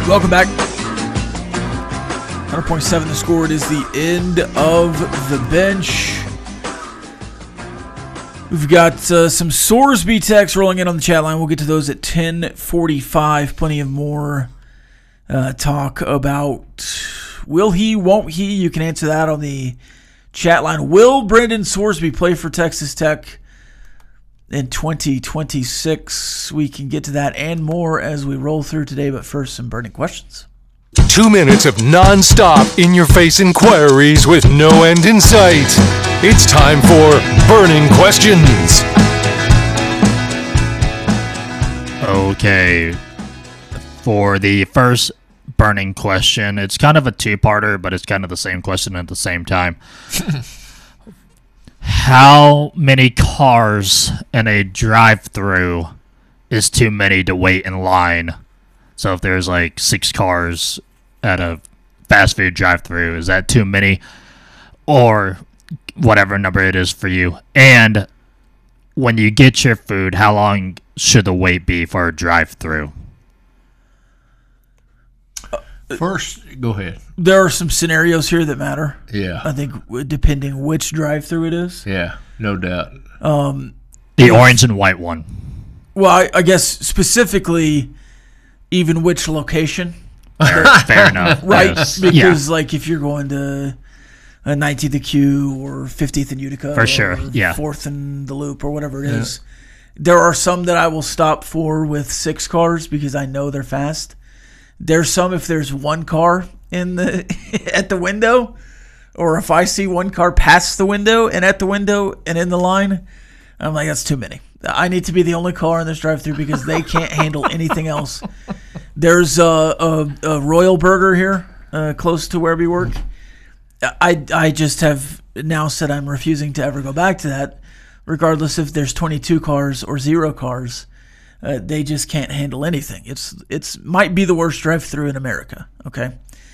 Welcome back. 100.7 The Score. It is the end of the bench. We've got some Sorsby texts rolling in on the chat line. We'll get to those at 10:45. Plenty of more talk about will he, won't he? You can answer that on the chat line. Will Brendan Sorsby play for Texas Tech in 2026? We can get to that and more as we roll through today, but first, some burning questions. 2 minutes of non-stop in-your-face inquiries with no end in sight. It's time for Burning Questions. Okay, for the first burning question, it's kind of a two-parter, but it's kind of the same question at the same time. How many cars in a drive-thru is too many to wait in line? So if there's like 6 cars at a fast food drive-thru, is that too many? Or whatever number it is for you. And when you get your food, how long should the wait be for a drive-thru? First, go ahead. There are some scenarios here that matter. Yeah. I think depending which drive-thru it is. Yeah, no doubt. The orange and white one. Well, I guess specifically even which location. Fair enough. Right? Yes. Because, like, if you're going to 19th and Q or 50th and Utica. For sure, yeah. 4th and the Loop or whatever it is. There are some that I will stop for with 6 cars because I know they're fast. There's some if there's 1 car in the at the window, or if I see 1 car past the window and at the window and in the line, I'm like, that's too many. I need to be the only car in this drive-thru because they can't handle anything else. There's a Royal Burger here close to where we work. I just have now said I'm refusing to ever go back to that, regardless if there's 22 cars or 0 cars. They just can't handle anything. It's might be the worst drive-thru in America. Okay.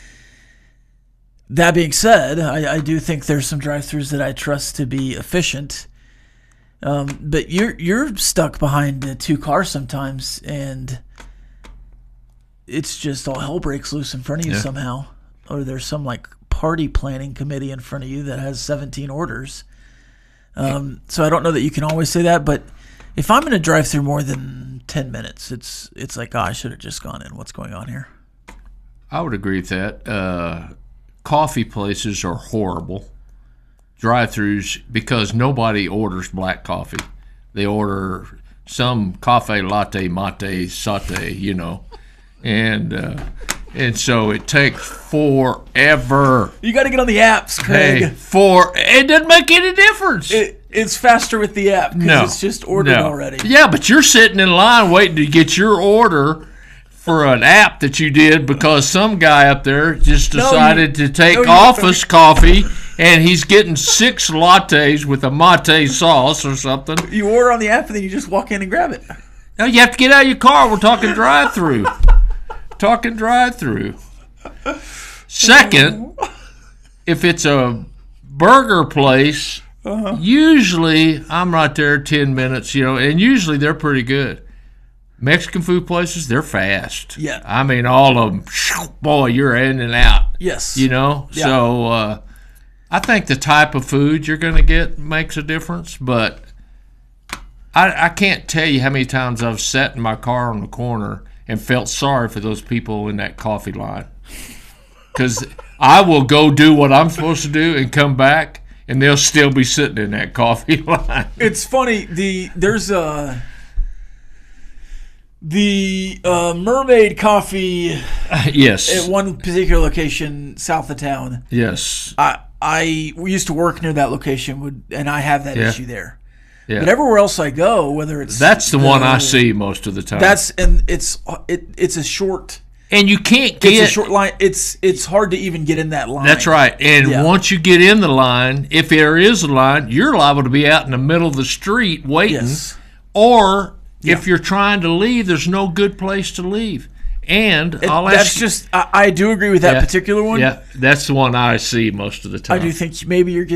That being said, I do think there's some drive-thrus that I trust to be efficient. But you're stuck behind 2 cars sometimes, and it's just all hell breaks loose in front of you somehow. Or there's some like party planning committee in front of you that has 17 orders. So I don't know that you can always say that, but if I'm in a drive-thru more than 10 minutes, it's like, I should have just gone in. What's going on here? I would agree with that. Coffee places are horrible. Drive-thrus, because nobody orders black coffee. They order some cafe latte, mate, sauté, you know. And so it takes forever. You got to get on the apps, Craig. It doesn't make any difference. It's faster with the app because it's just ordered already. Yeah, but you're sitting in line waiting to get your order for an app that you did because some guy up there just decided to take office coffee and he's getting 6 lattes with a mate sauce or something. You order on the app and then you just walk in and grab it. Now you have to get out of your car. We're talking drive-thru. Second, if it's a burger place, usually I'm right there 10 minutes, you know, and usually they're pretty good. Mexican food places, they're fast. Yeah. I mean, all of them, boy, you're in and out. Yes. You know? Yeah. So I think the type of food you're going to get makes a difference, but I can't tell you how many times I've sat in my car on the corner and felt sorry for those people in that coffee line. Because I will go do what I'm supposed to do and come back, and they'll still be sitting in that coffee line. It's funny. There's the Mermaid Coffee. Yes. At one particular location south of town. Yes. We used to work near that location, and I have that issue there. Yeah. But everywhere else I go, whether it's that's the one I see most of the time. It's a short. And you can't get it's a short line. It's hard to even get in that line. That's right. And once you get in the line, if there is a line, you're liable to be out in the middle of the street waiting. Yes. Or if you're trying to leave, there's no good place to leave. And I do agree with that particular one. Yeah, that's the one I see most of the time. I do think maybe you're getting